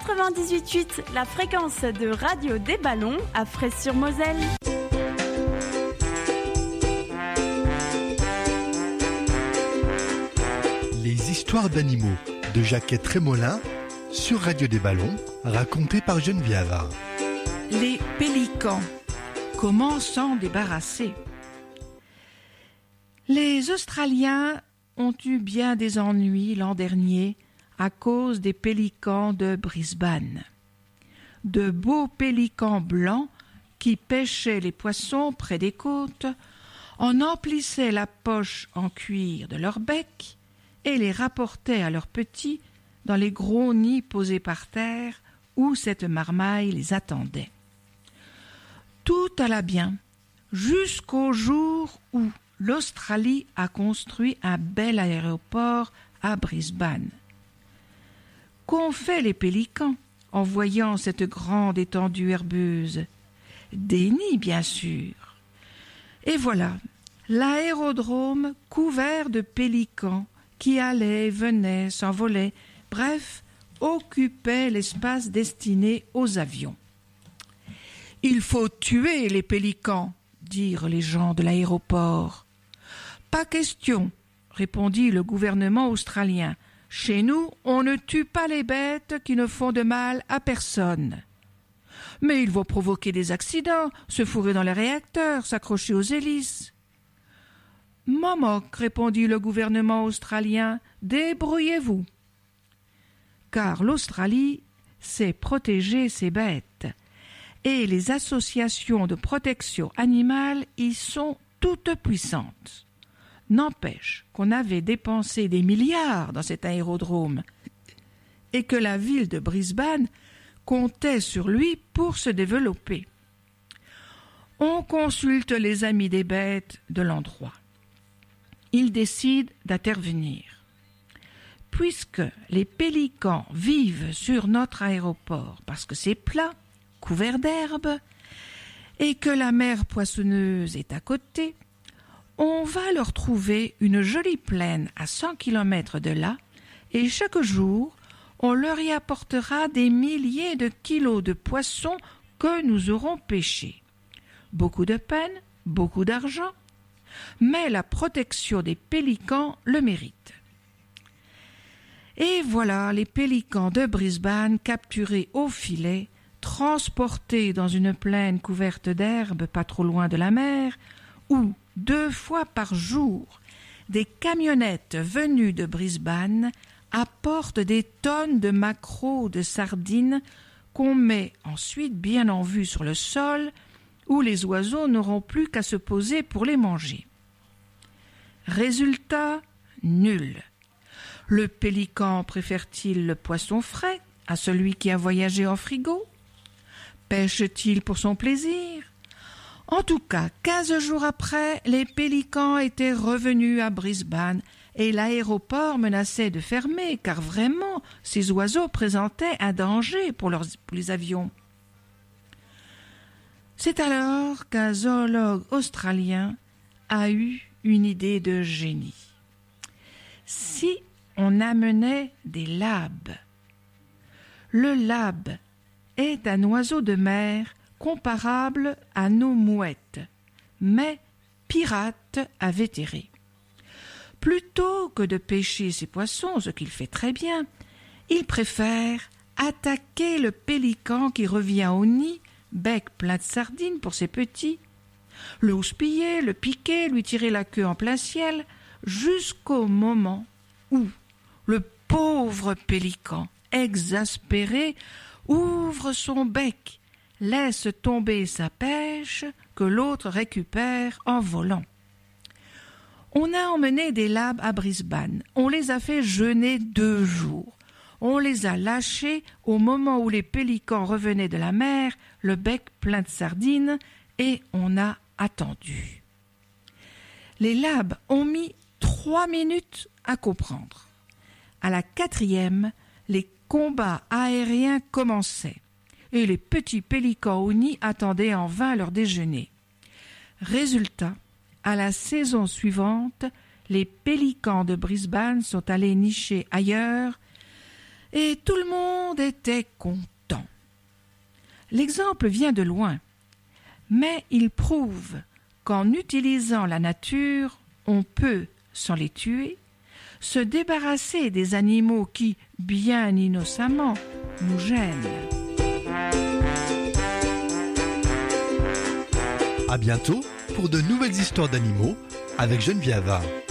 98.8, la fréquence de radio des ballons à Fraisse-sur-Moselle. Les histoires d'animaux de Jacquette Trémolin sur Radio des Ballons, racontées par Geneviève. Les pélicans. Comment s'en débarrasser? Les Australiens ont eu bien des ennuis l'an dernier à cause des pélicans de Brisbane. De beaux pélicans blancs qui pêchaient les poissons près des côtes, en emplissaient la poche en cuir de leur bec et les rapportaient à leurs petits dans les gros nids posés par terre où cette marmaille les attendait. Tout alla bien, jusqu'au jour où l'Australie a construit un bel aéroport à Brisbane. Qu'ont fait les pélicans en voyant cette grande étendue herbeuse? Des nids, bien sûr. Et voilà, l'aérodrome couvert de pélicans qui allaient, venaient, s'envolaient, bref, occupaient l'espace destiné aux avions. « Il faut tuer les pélicans », dirent les gens de l'aéroport. « Pas question », répondit le gouvernement australien. « Chez nous, on ne tue pas les bêtes qui ne font de mal à personne. » « Mais ils vont provoquer des accidents, se fourrer dans les réacteurs, s'accrocher aux hélices. »« Momoc, répondit le gouvernement australien, débrouillez-vous. » Car l'Australie sait protéger ses bêtes, et les associations de protection animale y sont toutes puissantes. N'empêche qu'on avait dépensé des milliards dans cet aérodrome et que la ville de Brisbane comptait sur lui pour se développer. On consulte les amis des bêtes de l'endroit. Ils décident d'intervenir. Puisque les pélicans vivent sur notre aéroport parce que c'est plat, couvert d'herbe, et que la mer poissonneuse est à côté, on va leur trouver une jolie plaine à 100 km de là, et chaque jour, on leur y apportera des milliers de kilos de poissons que nous aurons pêchés. Beaucoup de peine, beaucoup d'argent, mais la protection des pélicans le mérite. Et voilà les pélicans de Brisbane capturés au filet, transportés dans une plaine couverte d'herbe pas trop loin de la mer, où 2 fois par jour, des camionnettes venues de Brisbane apportent des tonnes de maquereaux, de sardines qu'on met ensuite bien en vue sur le sol, où les oiseaux n'auront plus qu'à se poser pour les manger. Résultat, nul. Le pélican préfère-t-il le poisson frais à celui qui a voyagé en frigo? Pêche-t-il pour son plaisir? En tout cas, 15 jours après, les pélicans étaient revenus à Brisbane et l'aéroport menaçait de fermer car vraiment, ces oiseaux présentaient un danger pour les avions. C'est alors qu'un zoologue australien a eu une idée de génie. Si on amenait des labs. Le labe est un oiseau de mer comparable à nos mouettes, mais pirate invétéré. Plutôt que de pêcher ses poissons, ce qu'il fait très bien, il préfère attaquer le pélican qui revient au nid, bec plein de sardines pour ses petits, le houspiller, le piquer, lui tirer la queue en plein ciel, jusqu'au moment où le pauvre pélican, exaspéré, ouvre son bec, laisse tomber sa pêche que l'autre récupère en volant. On a emmené des labs à Brisbane, on les a fait jeûner 2 jours. On les a lâchés au moment où les pélicans revenaient de la mer, le bec plein de sardines, et on a attendu. Les labs ont mis 3 minutes à comprendre. À la 4e, les combats aériens commençaient et les petits pélicans au nid attendaient en vain leur déjeuner. Résultat, à la saison suivante, les pélicans de Brisbane sont allés nicher ailleurs et tout le monde était content. L'exemple vient de loin, mais il prouve qu'en utilisant la nature, on peut, sans les tuer, se débarrasser des animaux qui, bien innocemment, nous gênent. À bientôt pour de nouvelles histoires d'animaux avec Geneviève.